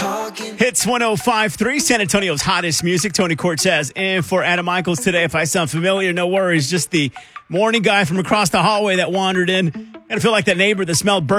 Hits 105.3, San Antonio's hottest music. Tony Cortez in for Adam Michaels today. If I sound familiar, no worries. Just the morning guy from across the hallway that wandered in. Gotta feel like that neighbor that smelled burnt